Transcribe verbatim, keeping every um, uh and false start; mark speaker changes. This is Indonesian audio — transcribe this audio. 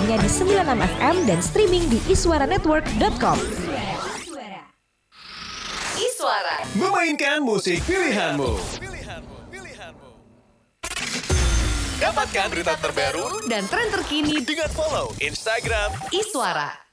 Speaker 1: hanya di sembilan puluh enam F M dan streaming di iswara network dot com.
Speaker 2: Iswara
Speaker 3: memainkan musik pilihanmu. Dapatkan berita terbaru
Speaker 2: dan tren terkini
Speaker 3: dengan follow Instagram
Speaker 2: Iswara.